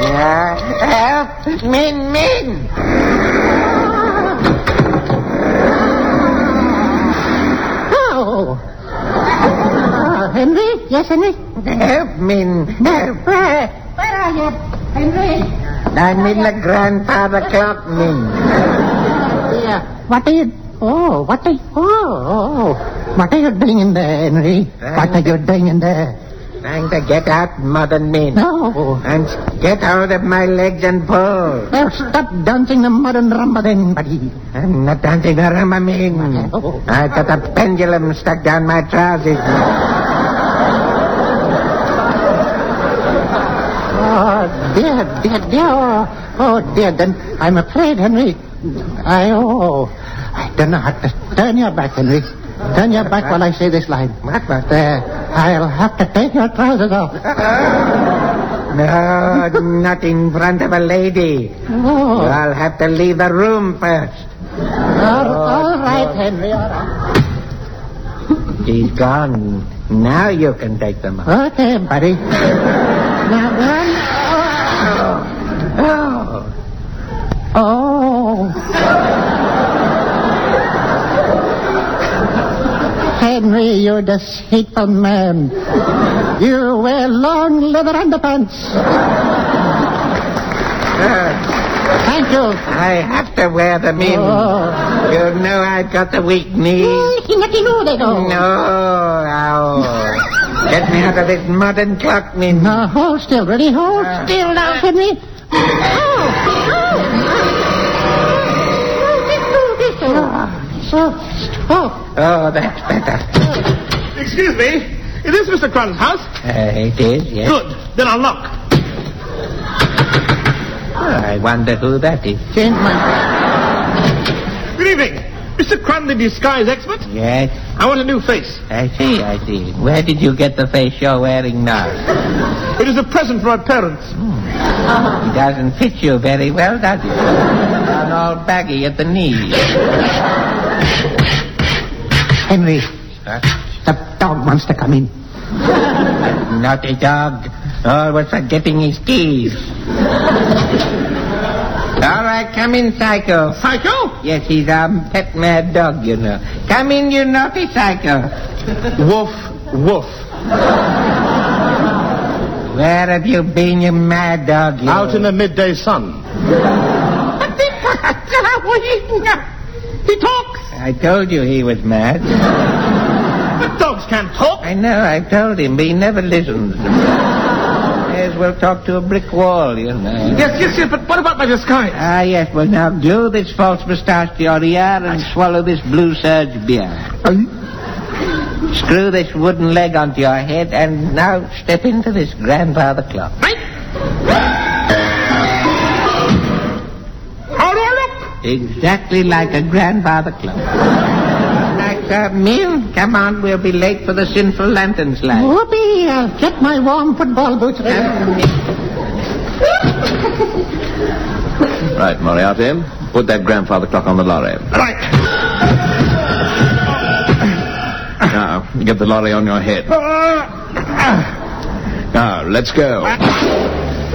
Help! Min! Oh. Henry? Yes, Henry? Help, Min. Help. Where are you, Henry? I'm in the grandfather clock, Min. Yeah. What are you doing in there, Henry? What are you doing in there? Trying to get out, modern Min. No. And get hold of my legs and pull. Well, stop dancing the modern rumba then, buddy. I'm not dancing the rumba, Min. Oh. I've got a pendulum stuck down my trousers. Oh, dear. Oh, dear, then I'm afraid, Henry. I don't know how to turn your back, Henry. Turn your back while I say this line. What? I'll have to take your trousers off. No, not in front of a lady. Oh. I'll have to leave the room first. All right, Henry, all right. She's gone. Now you can take them off. Okay, buddy. Now, one. Oh. Henry, you're a deceitful man. You wear long leather underpants. Thank you. I have to wear them in. Oh. You know I've got the weak knees. No. No. Get me out of this modern clock, Min. Now, hold still, ready? Hold still now, Henry. Oh, that's better. Excuse me. Is this Mr. Crunn's house? It is, yes. Good. Then I'll knock. I wonder who that is. Change my... Good evening. Mr. Crunn, the disguise expert? Yes, I want a new face. I see. Where did you get the face you're wearing now? It is a present from my parents. It doesn't fit you very well, does it? You're all baggy at the knees. Henry, Huh? the dog wants to come in. Not a dog. Always forgetting his keys. All right, come in, Psycho. Psycho? Yes, he's our pet mad dog, you know. Come in, you naughty Psycho. Woof, woof. Where have you been, you mad dog? You? Out in the midday sun. He talks. I told you he was mad. But dogs can't talk. I know, I told him, but he never listens. May as well talk to a brick wall, you know. Yes, but what about my disguise? Ah, yes, well, now glue this false moustache to your ear and swallow this blue surge beer. Screw this wooden leg onto your head and now step into this grandfather clock. Right? How do I look? Exactly like a grandfather clock. Like Min, come on, we'll be late for the sinful lantern slide. Whoopee, I'll get my warm football boots ready. Right, Moriarty. Put that grandfather clock on the lorry. Right. Now, get the lorry on your head. Now, let's go.